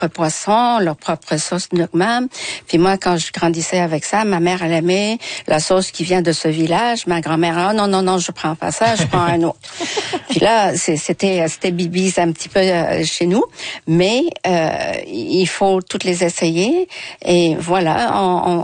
poisson, leur propre sauce Nurmam. Puis moi, quand je grandissais avec ça, ma mère, elle aimait la sauce qui vient de ce village. Ma grand-mère, ah non, je prends pas ça, je prends un autre. Puis là, c'était bibis un petit peu chez nous, mais il faut toutes les essayer. Et voilà,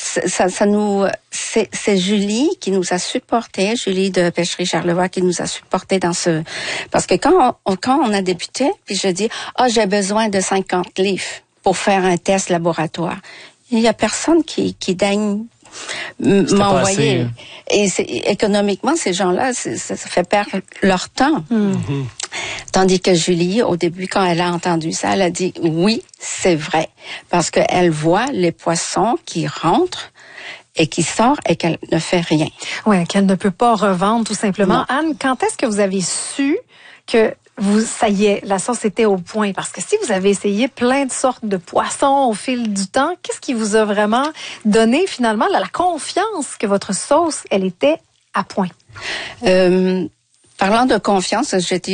c'est Julie qui nous a supporté, Julie de Pêcherie Charlevoix qui nous a supporté dans ce, parce que quand on a débuté, puis je dis, j'ai besoin de 50 livres pour faire un test laboratoire. Il y a personne qui daigne m'envoyer. Et économiquement, ces gens-là, ça fait perdre leur temps. Mm-hmm. Tandis que Julie, au début, quand elle a entendu ça, elle a dit, oui, c'est vrai. Parce qu'elle voit les poissons qui rentrent et qui sortent et qu'elle ne fait rien. Oui, qu'elle ne peut pas revendre, tout simplement. Non. Anne, quand est-ce que vous avez su que ça y est, la sauce était au point? Parce que si vous avez essayé plein de sortes de poissons au fil du temps, qu'est-ce qui vous a vraiment donné finalement la confiance que votre sauce, elle était à point? Parlant de confiance,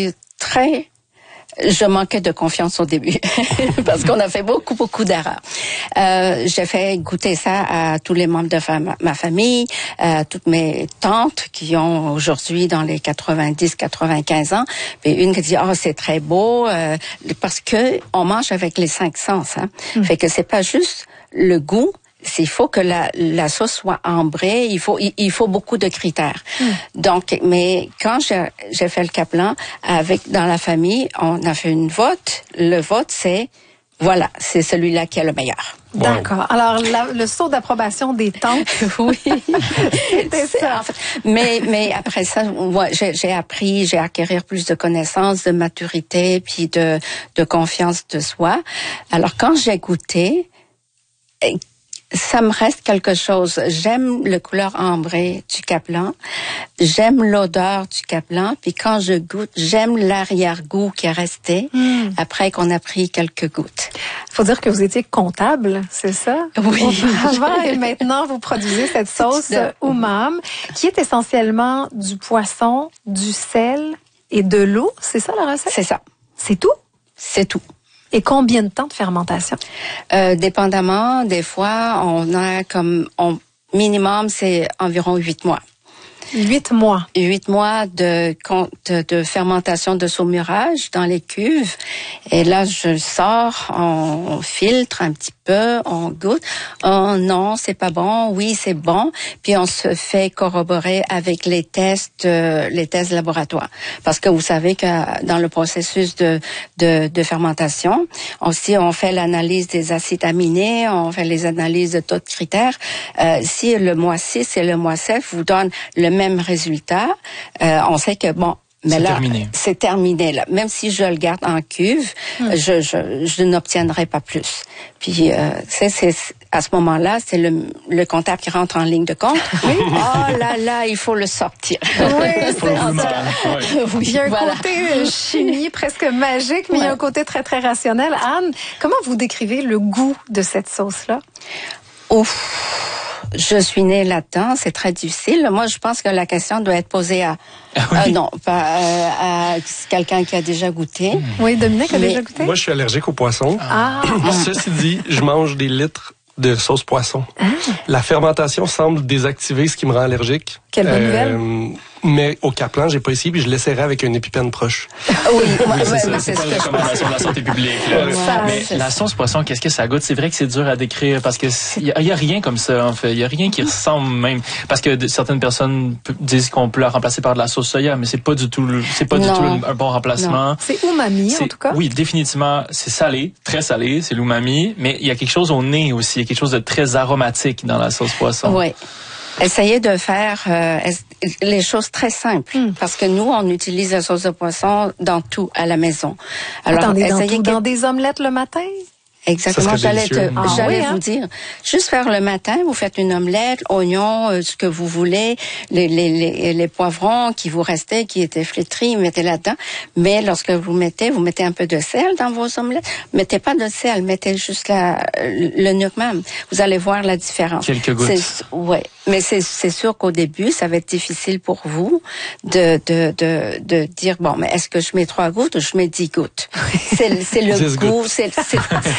je manquais de confiance au début parce qu'on a fait beaucoup d'erreurs. J'ai fait goûter ça à tous les membres de ma famille, toutes mes tantes qui ont aujourd'hui dans les 90-95 ans. Puis une qui dit c'est très beau parce que on mange avec les 5 sens. Fait que c'est pas juste le goût. Il faut que la sauce soit ambrée, il faut beaucoup de critères. Donc, mais quand j'ai fait le Kaplan dans la famille, on a fait une vote. Le vote, c'est celui-là qui est le meilleur. D'accord. Alors, le saut d'approbation des tantes. Oui. C'était ça. En fait, mais après ça, j'ai acquérir plus de connaissances, de maturité, puis de confiance de soi. Alors, quand j'ai goûté, ça me reste quelque chose. J'aime le couleur ambrée du Kaplan. J'aime l'odeur du Kaplan. Puis quand je goûte, j'aime l'arrière-goût qui est resté après qu'on a pris quelques gouttes. Faut dire que vous étiez comptable, c'est ça? Oui. Auparavant, et maintenant, vous produisez cette sauce umam qui est essentiellement du poisson, du sel et de l'eau. C'est ça la recette? C'est ça. C'est tout? C'est tout. Et combien de temps de fermentation? Dépendamment, des fois, on a minimum, c'est environ 8 mois. 8 mois. 8 mois de fermentation de saumurage dans les cuves. Et là, je sors, on filtre un petit peu, on goûte. Oh non, c'est pas bon. Oui, c'est bon. Puis on se fait corroborer avec les tests laboratoires. Parce que vous savez que dans le processus de fermentation, aussi on fait l'analyse des acides aminés, on fait les analyses de taux de critères. Si le mois 6 et le mois 7 vous donnent le même résultat, on sait que mais là, c'est terminé. Là. Même si je le garde en cuve, je n'obtiendrai pas plus. Puis c'est à ce moment-là, c'est le comptable qui rentre en ligne de compte. Oui. Oh là, il faut le sortir. Oui, c'est ça. Oui, il y a un côté chimie presque magique, mais il y a un côté très très rationnel. Anne, comment vous décrivez le goût de cette sauce-là? Je suis née là-dedans, c'est très difficile. Moi, je pense que la question doit être posée à quelqu'un qui a déjà goûté. Oui, Dominique a déjà goûté. Moi, je suis allergique aux poissons. Ceci dit, je mange des litres de sauce poisson. La fermentation semble désactiver ce qui me rend allergique. Quelle bonne nouvelle. Mais au Kaplan, j'ai pas essayé, puis je l'essaierai avec un épipène proche. Oui, c'est pas une recommandation de la santé publique. Mais la sauce poisson, qu'est-ce que ça goûte? C'est vrai que c'est dur à décrire parce que il y a rien comme ça, en fait. Il y a rien qui ressemble même. Parce que certaines personnes disent qu'on peut la remplacer par de la sauce soya, mais c'est pas du tout un bon remplacement. Non. C'est umami, en tout cas. Oui, définitivement. C'est salé, très salé, c'est l'umami, mais il y a quelque chose au nez aussi. Il y a quelque chose de très aromatique dans la sauce poisson. Oui. Essayez de faire les choses très simples, parce que nous, on utilise la sauce de poisson dans tout à la maison. Alors, attendez, dans des omelettes le matin? Exactement, j'allais vous dire. Juste faire le matin, vous faites une omelette, oignons, ce que vous voulez, les poivrons qui vous restaient, qui étaient flétris, mettez là-dedans. Mais lorsque vous mettez un peu de sel dans vos omelettes. Mettez pas de sel, mettez juste le Nurmam. Vous allez voir la différence. Quelques gouttes. Ouais. Mais c'est sûr qu'au début, ça va être difficile pour vous de dire, mais est-ce que je mets 3 gouttes ou je mets 10 gouttes? C'est le goût,